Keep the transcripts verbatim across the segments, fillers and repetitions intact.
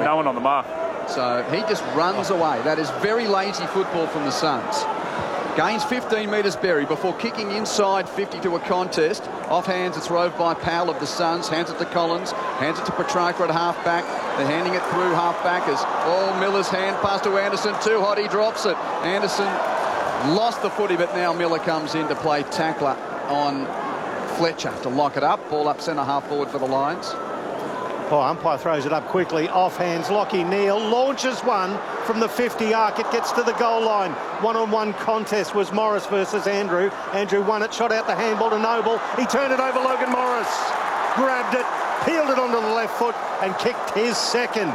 No one on the mark. So he just runs away. That is very lazy football from the Suns. Gains fifteen metres, Berry, before kicking inside fifty to a contest. Off hands, it's roved by Powell of the Suns. Hands it to Collins. Hands it to Petrarca at half-back. They're handing it through half-backers. Oh, Miller's hand pass to Anderson. Too hot, he drops it. Anderson lost the footy, but now Miller comes in to play tackler on Fletcher to lock it up. Ball up centre half forward for the Lions. Oh, umpire throws it up quickly. Off hands, Lockie Neal launches one from the fifty arc. It gets to the goal line. One-on-one contest was Morris versus Andrew. Andrew won it, shot out the handball to Noble. He turned it over Logan Morris. Grabbed it, peeled it onto the left foot and kicked his second.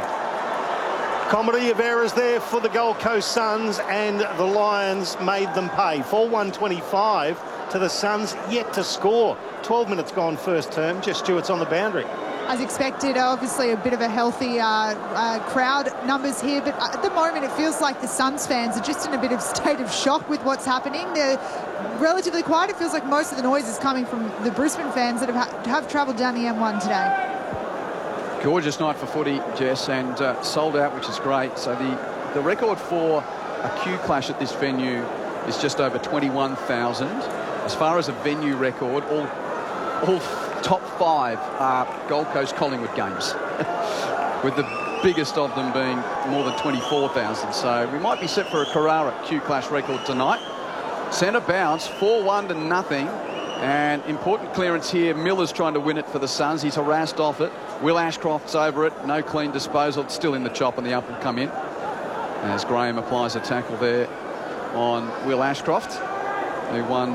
Comedy of errors there for the Gold Coast Suns, and the Lions made them pay. four one twenty-five to the Suns, yet to score. twelve minutes gone first term. Just Stewart's on the boundary. As expected, obviously a bit of a healthy uh, uh, crowd numbers here, but at the moment it feels like the Suns fans are just in a bit of state of shock with what's happening. They're relatively quiet. It feels like most of the noise is coming from the Brisbane fans that have, ha have travelled down the M one today. Gorgeous night for footy, Jess, and uh, sold out, which is great. So the, the record for a Q clash at this venue is just over twenty-one thousand. As far as a venue record, all, all top five are Gold Coast Collingwood games, with the biggest of them being more than twenty-four thousand. So we might be set for a Carrara Q clash record tonight. Centre bounce, four one to nothing. And important clearance here. Miller's trying to win it for the Suns. He's harassed off it. Will Ashcroft's over it. No clean disposal. It's still in the chop, and the up will come in as Graham applies a tackle there on Will Ashcroft, who won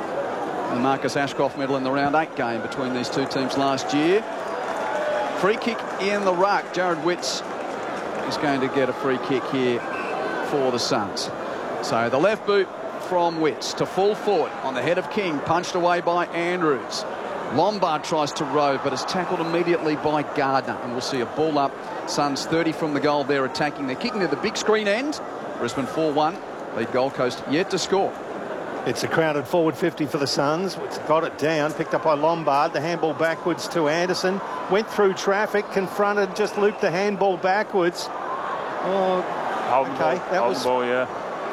the Marcus Ashcroft medal in the round eight game between these two teams last year. Free kick in the ruck. Jared Witts is going to get a free kick here for the Suns. So the left boot from Witts to full forward on the head of King, punched away by Andrews. Lombard tries to rove, but is tackled immediately by Gardner, and we'll see a ball up. Suns thirty from the goal. They're attacking. They're kicking to the big screen end. Brisbane four one. Lead Gold Coast yet to score. It's a crowded forward fifty for the Suns. It's got it down, picked up by Lombard. The handball backwards to Anderson. Went through traffic, confronted, just looped the handball backwards. Oh, Hold okay, ball. that Hold was. the ball, yeah.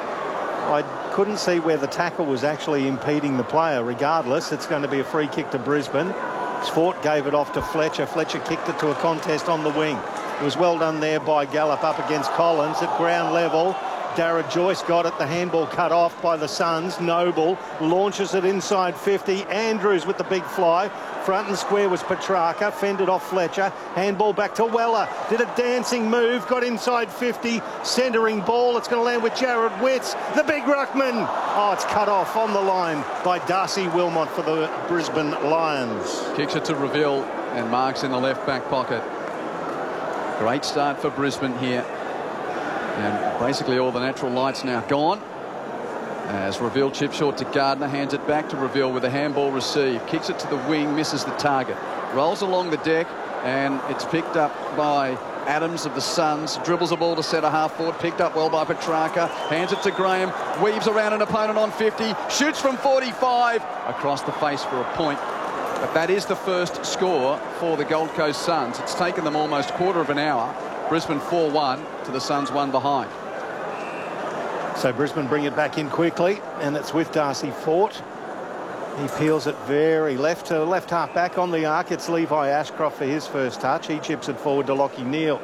I couldn't see where the tackle was actually impeding the player. Regardless, it's going to be a free kick to Brisbane. Sport gave it off to Fletcher. Fletcher kicked it to a contest on the wing. It was well done there by Gallup up against Collins at ground level. Darragh Joyce got it. The handball cut off by the Suns. Noble launches it inside fifty. Andrews with the big fly. Front and square was Petrarca. Fended off Fletcher. Handball back to Weller. Did a dancing move. Got inside fifty. Centering ball. It's going to land with Jared Witts. The big ruckman. Oh, it's cut off on the line by Darcy Wilmot for the Brisbane Lions. Kicks it to Reveal, and Marks in the left back pocket. Great start for Brisbane here. And basically all the natural lights now gone. As Reveal chips short to Gardner, hands it back to Reveal with a handball receive. Kicks it to the wing, misses the target. Rolls along the deck, and it's picked up by Adams of the Suns. Dribbles the ball to centre half forward, picked up well by Petrarca. Hands it to Graham, weaves around an opponent on fifty, shoots from forty-five, across the face for a point. But that is the first score for the Gold Coast Suns. It's taken them almost a quarter of an hour. Brisbane four one to the Suns one behind. So Brisbane bring it back in quickly, and it's with Darcy Fort. He peels it very left to left half back on the arc. It's Levi Ashcroft for his first touch. He chips it forward to Lockie Neal.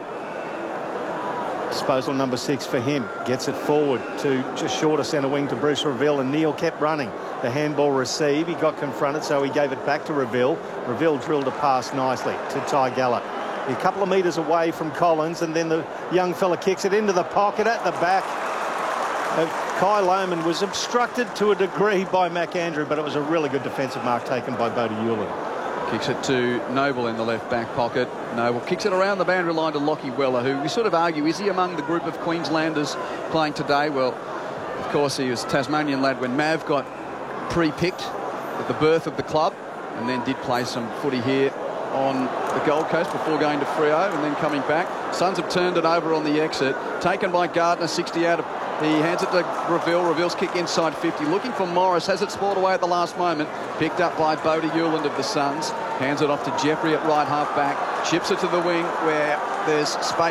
Disposal number six for him. Gets it forward to just shorter centre wing to Bruce Reveal, and Neal kept running. The handball receive. He got confronted, so he gave it back to Reveal. Reveal drilled a pass nicely to Ty Gallup. A couple of metres away from Collins, and then the young fella kicks it into the pocket at the back. Uh, Kai Lohman was obstructed to a degree by McAndrew, but it was a really good defensive mark taken by Bodie Hewlin. Kicks it to Noble in the left back pocket. Noble kicks it around the boundary line to Lockie Weller, who we sort of argue, is he among the group of Queenslanders playing today? Well, of course, he was a Tasmanian lad when Mav got pre-picked at the birth of the club, and then did play some footy here on the Gold Coast before going to Freo and then coming back. Suns have turned it over on the exit. Taken by Gardner, sixty out of... He hands it to Reveal. Reveal's kick inside fifty. Looking for Morris. Has it spoiled away at the last moment. Picked up by Bodie Hewland of the Suns. Hands it off to Jeffrey at right half back. Chips it to the wing where there's space.